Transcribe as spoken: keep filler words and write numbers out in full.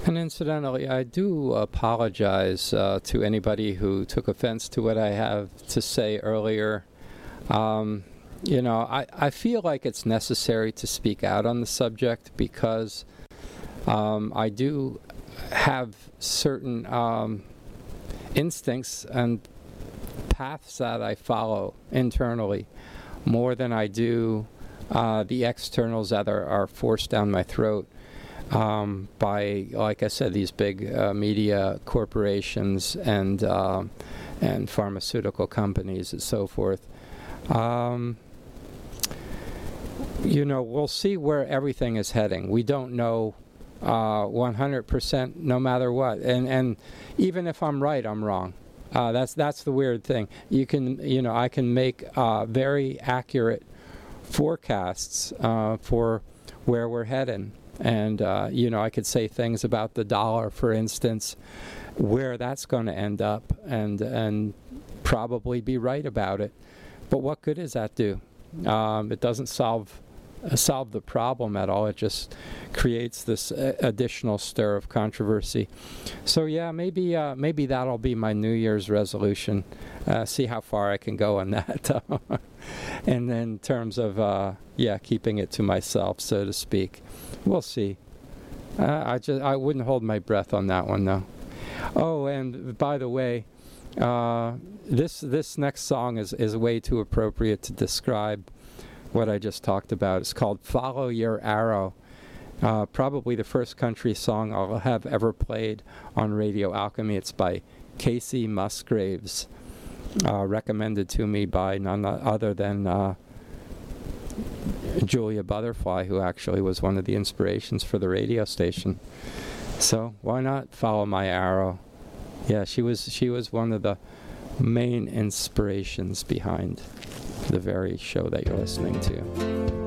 And incidentally, I do apologize uh, to anybody who took offense to what I have to say earlier. Um, you know, I, I feel like it's necessary to speak out on the subject because um, I do have certain um, instincts and paths that I follow internally more than I do uh, the externals that are, are forced down my throat. Um, by, like I said, these big uh, media corporations and uh, and pharmaceutical companies and so forth. Um, you know, we'll see where everything is heading. We don't know uh, one hundred percent no matter what. And and even if I'm right, I'm wrong. Uh, that's that's the weird thing. You can, you know, I can make uh, very accurate forecasts uh, for where we're heading. And, uh, you know, I could say things about the dollar, for instance, where that's going to end up and and probably be right about it. But what good does that do? Um, it doesn't solve uh, solve the problem at all. It just creates this uh, additional stir of controversy. So, yeah, maybe uh, maybe that'll be my New Year's resolution. Uh, see how far I can go on that. And then in terms of, uh, yeah, keeping it to myself, so to speak. We'll see. Uh, I just I wouldn't hold my breath on that one, though. Oh, and by the way, uh, this this next song is, is way too appropriate to describe what I just talked about. It's called Follow Your Arrow. Uh, probably the first country song I'll have ever played on Radio Alchemy. It's by Casey Musgraves, uh, recommended to me by none other than uh, Julia Butterfly, who actually was one of the inspirations for the radio station. So why not follow my arrow? Yeah, she was she was one of the main inspirations behind the very show that you're listening to.